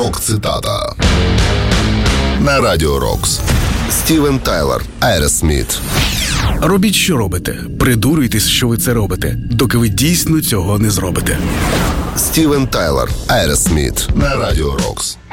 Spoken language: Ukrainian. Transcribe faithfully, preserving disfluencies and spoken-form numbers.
Рок-цитата на Радіо Рокс. Стівен Тайлер, Aerosmith. Робіть, що робите. Придурюйтесь, що ви це робите, доки ви дійсно цього не зробите. Стівен Тайлер, Aerosmith на Радіо Рокс.